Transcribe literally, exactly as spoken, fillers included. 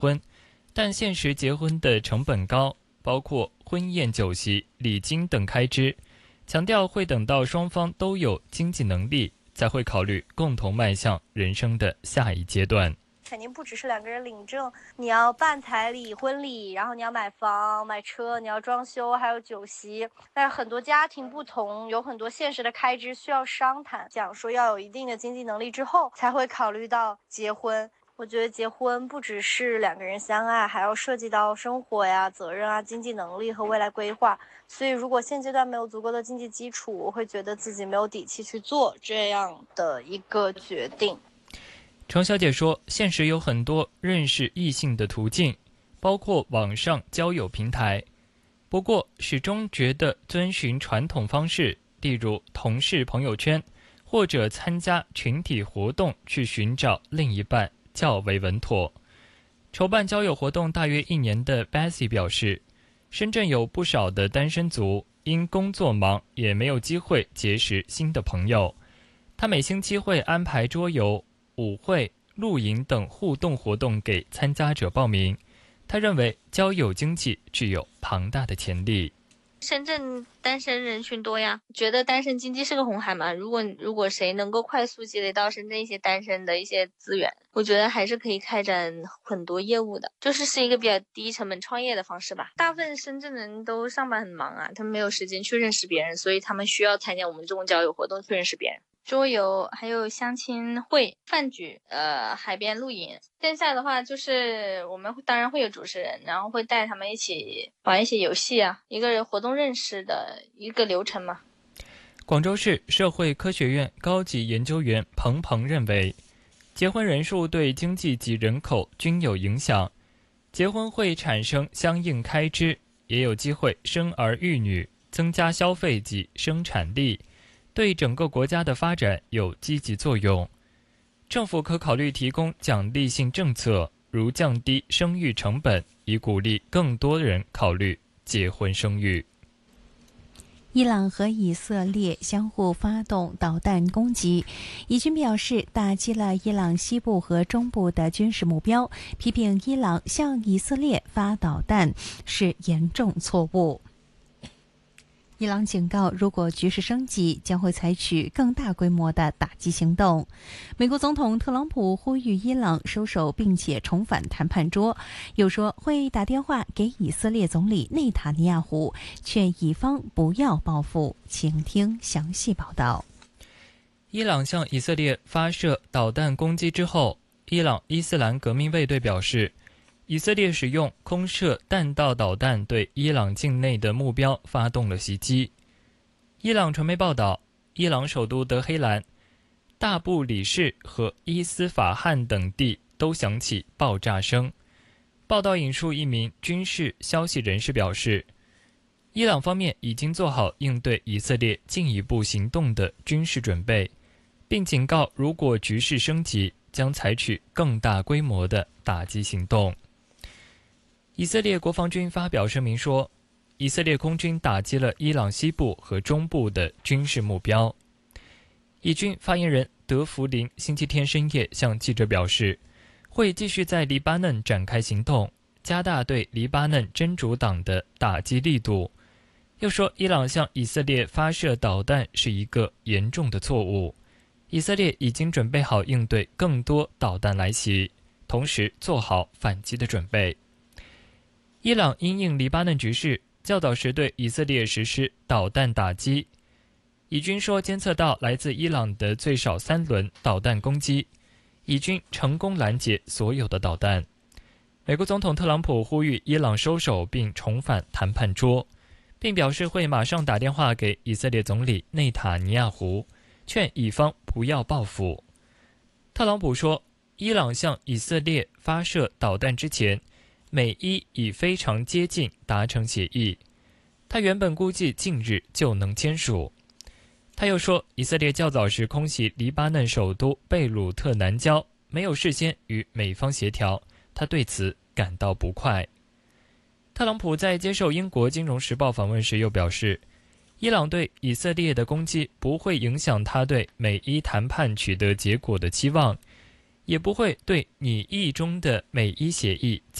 婚，但现实结婚的成本高，包括婚宴酒席、礼金等开支，强调会等到双方都有经济能力，才会考虑共同迈向人生的下一阶段。 肯定不只是两个人领证，你要办彩礼、婚礼，然后你要买房、买车，你要装修，还有酒席。但是很多家庭不同，有很多现实的开支需要商谈，讲说要有一定的经济能力之后，才会考虑到结婚。我觉得结婚不只是两个人相爱，还要涉及到生活呀、责任啊、经济能力和未来规划。所以如果现阶段没有足够的经济基础，我会觉得自己没有底气去做这样的一个决定。 程小姐说，现实有很多认识异性的途径，包括网上交友平台，不过始终觉得遵循传统方式，例如同事朋友圈，或者参加群体活动去寻找另一半较为稳妥。筹办交友活动大约一年的 Bessie 表示，深圳有不少的单身族，因工作忙也没有机会结识新的朋友。她每星期会安排桌游、舞会、露营等互动活动给参加者报名。他认为交友经济具有庞大的潜力。 深圳单身人群多呀，觉得单身经济是个红海嘛。如果如果谁能够快速积累到深圳一些单身的一些资源，我觉得还是可以开展很多业务的，就是是一个比较低成本创业的方式吧。大部分深圳人都上班很忙啊，他们没有时间去认识别人，所以他们需要参加我们这种交友活动去认识别人。桌游，还有相亲会、饭局，呃，海边露营。线下的话，就是我们当然会有主持人，然后会带他们一起玩一些游戏啊，一个活动认识的一个流程嘛。 广州市社会科学院高级研究员彭鹏认为，结婚人数对经济及人口均有影响，结婚会产生相应开支，也有机会生儿育女，增加消费及生产力，对整个国家的发展有积极作用。政府可考虑提供奖励性政策，如降低生育成本，以鼓励更多人考虑结婚生育。 伊朗和以色列相互发动导弹攻击，以军表示打击了伊朗西部和中部的军事目标，批评伊朗向以色列发导弹是严重错误。伊朗警告，如果局势升级，将会采取更大规模的打击行动。美国总统特朗普呼吁伊朗收手，并且重返谈判桌，又说会打电话给以色列总理内塔尼亚胡，劝以方不要报复。请听详细报道。 伊朗向以色列发射导弹攻击之后，伊朗伊斯兰革命卫队表示，以色列使用空射弹道导弹对伊朗境内的目标发动了袭击。伊朗传媒报道，伊朗首都德黑兰、大布里市和伊斯法罕等地都响起爆炸声。报道引述一名军事消息人士表示，伊朗方面已经做好应对以色列进一步行动的军事准备，并警告如果局势升级，将采取更大规模的打击行动。以色列国防军发表声明说，以色列空军打击了伊朗西部和中部的军事目标。以军发言人德弗林星期天深夜向记者表示，会继续在黎巴嫩展开行动，加大对黎巴嫩真主党的打击力度。又说，伊朗向以色列发射导弹是一个严重的错误，以色列已经准备好应对更多导弹来袭，同时做好反击的准备。伊朗因应黎巴嫩局势，较早时对以色列实施导弹打击。以军说监测到来自伊朗的最少三轮导弹攻击，以军成功拦截所有的导弹。美国总统特朗普呼吁伊朗收手并重返谈判桌，并表示会马上打电话给以色列总理内塔尼亚胡，劝以方不要报复。特朗普说，伊朗向以色列发射导弹之前，美伊已非常接近达成协议，他原本估计近日就能签署。他又说，以色列较早时空袭黎巴嫩首都贝鲁特南郊，没有事先与美方协调，他对此感到不快。特朗普在接受英国金融时报访问时又表示，伊朗对以色列的攻击不会影响他对美伊谈判取得结果的期望， 也不会对拟议中的美伊协议造